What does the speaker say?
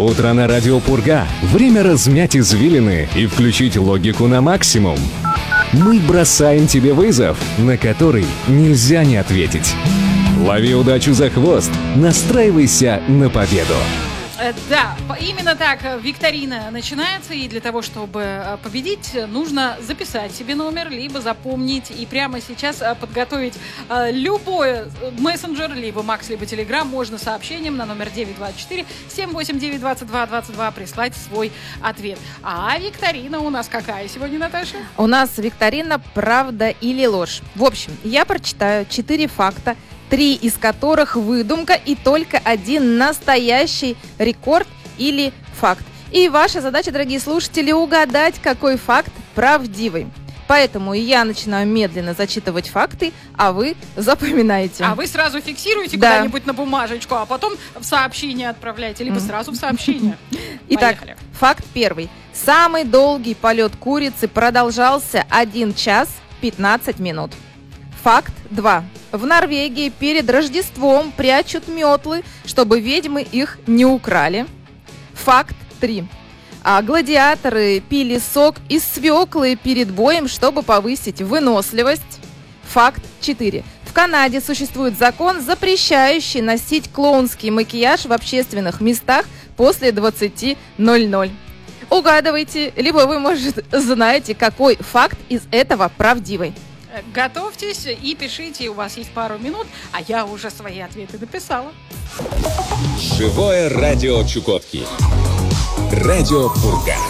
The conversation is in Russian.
Утро на радио Пурга. Время размять извилины и включить логику на максимум. Мы бросаем тебе вызов, на который нельзя не ответить. Лови удачу за хвост, настраивайся на победу. Да, именно так викторина начинается, и для того, чтобы победить, нужно записать себе номер, либо запомнить, и прямо сейчас подготовить любой мессенджер, либо Макс, либо Телеграм, можно сообщением на номер 924-789-2222 прислать свой ответ. А викторина у нас какая сегодня, Наташа? У нас викторина «Правда или ложь». В общем, я прочитаю 4 факта, 3 из которых выдумка и только один настоящий рекорд или факт. И ваша задача, дорогие слушатели, угадать, какой факт правдивый. Поэтому я начинаю медленно зачитывать факты, а вы запоминаете. А вы сразу фиксируете куда-нибудь на бумажечку, а потом в сообщение отправляете, либо сразу в сообщение. Итак, факт первый. Самый долгий полет курицы продолжался 1 час 15 минут. Факт 2. В Норвегии перед Рождеством прячут метлы, чтобы ведьмы их не украли. Факт 3. Гладиаторы пили сок из свеклы перед боем, чтобы повысить выносливость. Факт 4. В Канаде существует закон, запрещающий носить клоунский макияж в общественных местах после 20:00. Угадывайте, либо вы, может, знаете, какой факт из этого правдивый. Готовьтесь и пишите, у вас есть пару минут, а я уже свои ответы написала. Живое радио Чукотки. Радио Пурга.